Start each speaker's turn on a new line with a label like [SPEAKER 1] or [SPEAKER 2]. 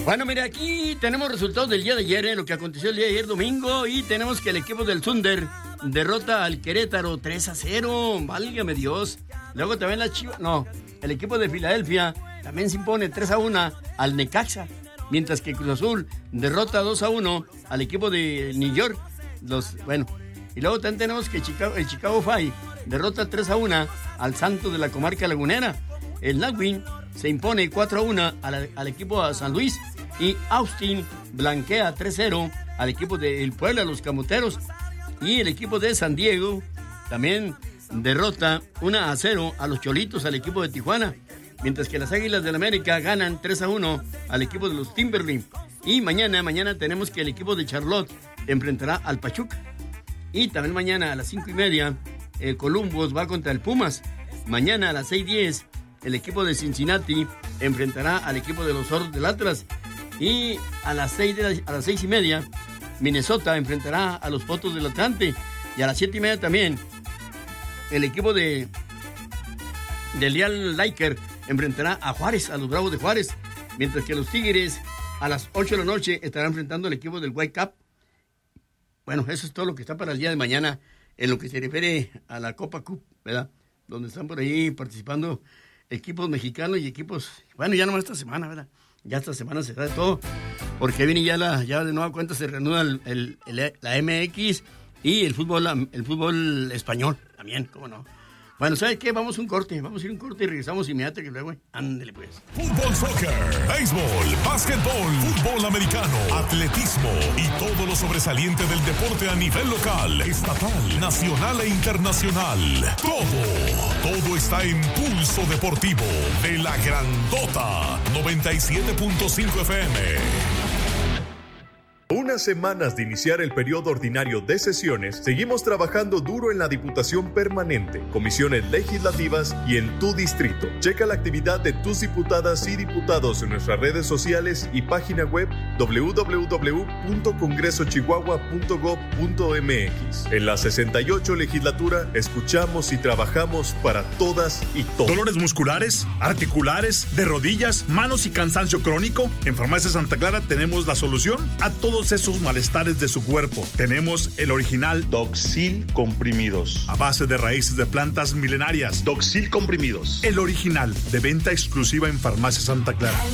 [SPEAKER 1] Bueno, mira, aquí tenemos resultados del día de ayer, lo que aconteció el día de ayer domingo, y tenemos que el equipo del Thunder derrota al Querétaro 3-0, válgame Dios. Luego también el equipo de Filadelfia también se impone 3-1 al Necaxa, mientras que Cruz Azul derrota 2-1 al equipo de New York. Y luego también tenemos que el Chicago Fire derrota 3-1 al Santos de la comarca lagunera. El Nashville se impone 4-1 al equipo de San Luis, y Austin blanquea 3-0 al equipo del Puebla, los Camoteros. Y el equipo de San Diego también derrota 1-0 a los Cholitos, al equipo de Tijuana, mientras que las Águilas del la América ganan 3-1 al equipo de los Timberwolves. Y mañana tenemos que el equipo de Charlotte enfrentará al Pachuca. Y también mañana a las 5:30 el Columbus va contra el Pumas. Mañana a las 6:10 el equipo de Cincinnati enfrentará al equipo de los Osos del Atlas. Y a las 6:30 Minnesota enfrentará a los Potros del Atlante. Y a las 7:30 también el equipo de Leal Laker enfrentará a Juárez, a los Bravos de Juárez. Mientras que los Tigres a las 8 de la noche estarán enfrentando al equipo del White Cup. Bueno, eso es todo lo que está para el día de mañana en lo que se refiere a la Copa Cup, ¿verdad? Donde están por ahí participando equipos mexicanos y equipos... Bueno, ya nomás esta semana, ¿verdad? Ya esta semana se da de todo, porque viene ya de nueva cuenta se reanuda la MX y el fútbol español también, ¿cómo no? Bueno, ¿sabes qué? Vamos a ir un corte y regresamos inmediatamente, que luego, ándale pues.
[SPEAKER 2] Fútbol, soccer, béisbol, básquetbol, fútbol americano, atletismo y todo lo sobresaliente del deporte a nivel local, estatal, nacional e internacional. Todo está en Pulso Deportivo de la Grandota 97.5 FM.
[SPEAKER 3] Unas semanas de iniciar el periodo ordinario de sesiones, seguimos trabajando duro en la Diputación Permanente, comisiones legislativas y en tu distrito. Checa la actividad de tus diputadas y diputados en nuestras redes sociales y página web www.congresochihuahua.gov.mx. En la 68 legislatura, escuchamos y trabajamos para todas y todos.
[SPEAKER 4] ¿Dolores musculares, articulares, de rodillas, manos y cansancio crónico? En Farmacia Santa Clara tenemos la solución a todos esos malestares de su cuerpo. Tenemos el original Doxil comprimidos, a base de raíces de plantas milenarias. Doxil comprimidos, el original, de venta exclusiva en Farmacia Santa Clara.